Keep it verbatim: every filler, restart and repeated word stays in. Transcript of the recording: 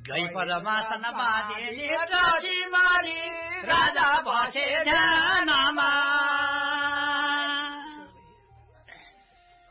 गई पदमासन बाँधे नेत्र मारी राजा बसे ध्यान